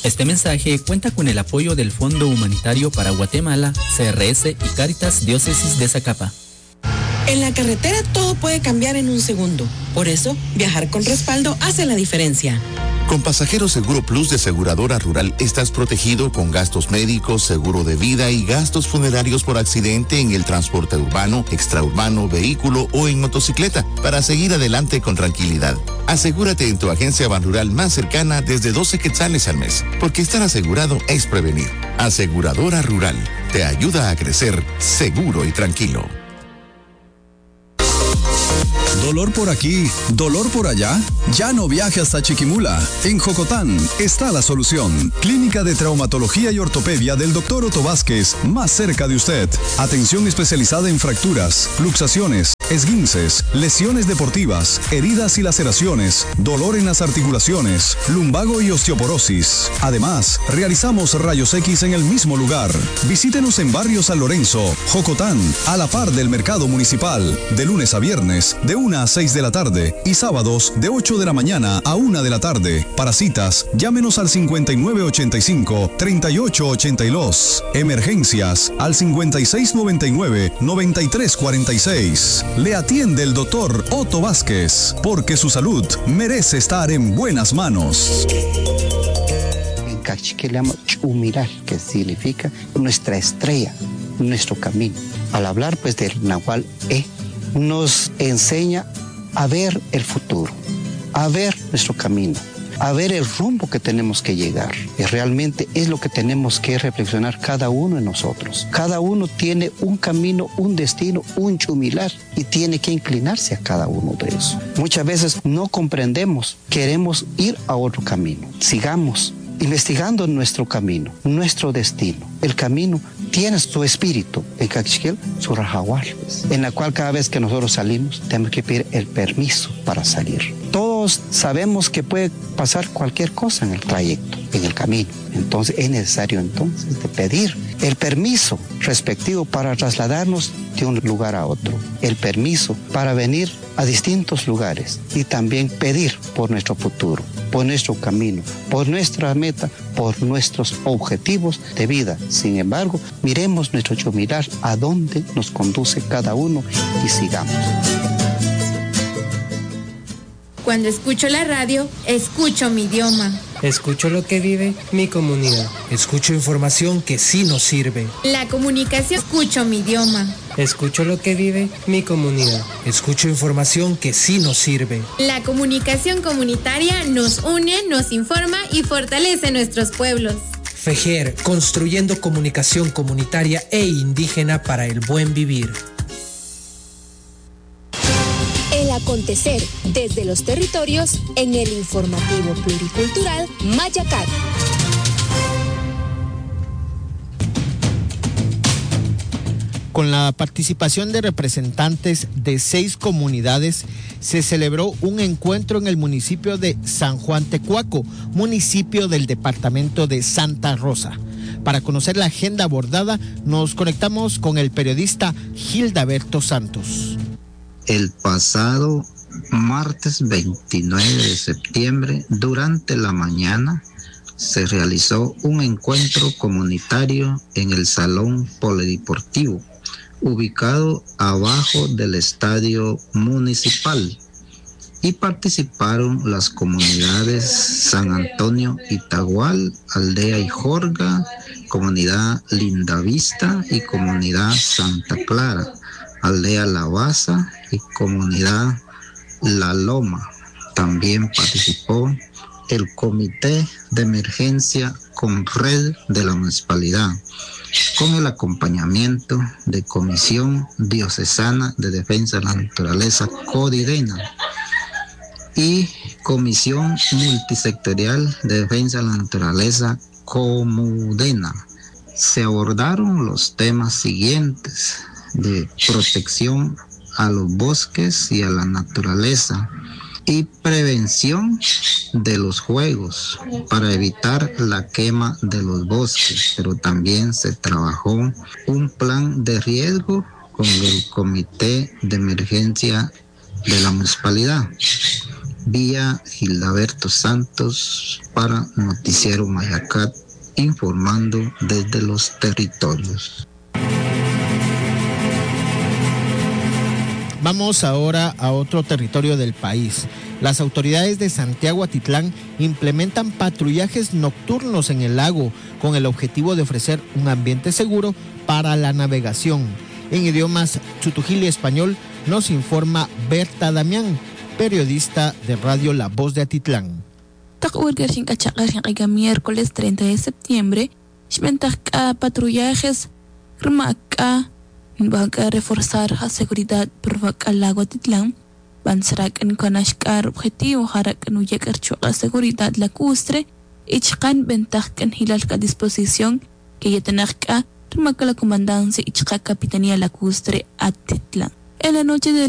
Este mensaje cuenta con el apoyo del Fondo Humanitario para Guatemala, CRS y Cáritas Diócesis de Zacapa. En la carretera todo puede cambiar en un segundo. Por eso, viajar con respaldo hace la diferencia. Con Pasajero Seguro Plus de Aseguradora Rural estás protegido con gastos médicos, seguro de vida y gastos funerarios por accidente en el transporte urbano, extraurbano, vehículo o en motocicleta para seguir adelante con tranquilidad. Asegúrate en tu agencia Banrural más cercana desde 12 quetzales al mes, porque estar asegurado es prevenir. Aseguradora Rural te ayuda a crecer seguro y tranquilo. ¿Dolor por aquí? ¿Dolor por allá? Ya no viaje hasta Chiquimula. En Jocotán está la solución. Clínica de Traumatología y Ortopedia del Dr. Otto Vázquez, más cerca de usted. Atención especializada en fracturas, luxaciones, esguinces, lesiones deportivas, heridas y laceraciones, dolor en las articulaciones, lumbago y osteoporosis. Además, realizamos rayos X en el mismo lugar. Visítenos en Barrio San Lorenzo, Jocotán, a la par del Mercado Municipal, de lunes a viernes, de 1 a 6 de la tarde y sábados de 8 de la mañana a 1 de la tarde. Para citas, llámenos al 5985-3882. Emergencias al 5699-9346. Le atiende el doctor Otto Vázquez, porque su salud merece estar en buenas manos. En cachique le llamamos chumirar, que significa nuestra estrella, nuestro camino. Al hablar pues del Nahual nos enseña a ver el futuro, a ver nuestro camino, a ver el rumbo que tenemos que llegar. Y realmente es lo que tenemos que reflexionar cada uno de nosotros. Cada uno tiene un camino, un destino, un chumilar, y tiene que inclinarse a cada uno de esos. Muchas veces no comprendemos, queremos ir a otro camino. Sigamos investigando nuestro camino, nuestro destino. El camino tiene su espíritu, en Cachiquel, su rajahual, en la cual cada vez que nosotros salimos tenemos que pedir el permiso para salir. Todos sabemos que puede pasar cualquier cosa en el trayecto, en el camino. Entonces es necesario entonces de pedir el permiso respectivo para trasladarnos de un lugar a otro, el permiso para venir a distintos lugares y también pedir por nuestro futuro, por nuestro camino, por nuestra meta, por nuestros objetivos de vida. Sin embargo, miremos nuestro chumirar a dónde nos conduce cada uno y sigamos. Cuando escucho la radio, escucho mi idioma. Escucho lo que vive mi comunidad. Escucho información que sí nos sirve. La comunicación, escucho mi idioma. Escucho lo que vive mi comunidad. Escucho información que sí nos sirve. La comunicación comunitaria nos une, nos informa y fortalece nuestros pueblos. FEJER, construyendo comunicación comunitaria e indígena para el buen vivir. El acontecer desde los territorios en el informativo pluricultural Mayacat. Con la participación de representantes de 6 comunidades, se celebró un encuentro en el municipio de San Juan Tecuaco, municipio del departamento de Santa Rosa. Para conocer la agenda abordada, nos conectamos con el periodista Gildaberto Santos. El pasado martes 29 de septiembre, durante la mañana, se realizó un encuentro comunitario en el Salón Polideportivo, ubicado abajo del Estadio Municipal, y participaron las comunidades San Antonio Itagual, Aldea Ijorga, Comunidad Lindavista y Comunidad Santa Clara, Aldea La Baza y Comunidad La Loma. También participó el Comité de Emergencia con Red de la Municipalidad, con el acompañamiento de Comisión Diocesana de Defensa de la Naturaleza, CODIDENA, y Comisión Multisectorial de Defensa de la Naturaleza, COMUDENA. Se abordaron los temas siguientes: de protección a los bosques y a la naturaleza, y prevención de los fuegos para evitar la quema de los bosques, pero también se trabajó un plan de riesgo con el Comité de Emergencia de la Municipalidad. vía Gildaberto Santos para Noticiero Mayacat, informando desde los territorios. Vamos ahora a otro territorio del país. Las autoridades de Santiago Atitlán implementan patrullajes nocturnos en el lago con el objetivo de ofrecer un ambiente seguro para la navegación. En idiomas chutujil y español nos informa Berta Damián, periodista de Radio La Voz de Atitlán. Miércoles 30 de septiembre, patrullajes van a reforzar la seguridad por el lago Atitlán. Van a conashkar objetivo para que no llegue la seguridad lacustre y chican ventaja hilal a disposición que ya tener la comandancia y chica capitanía lacustre Atitlán. En la noche del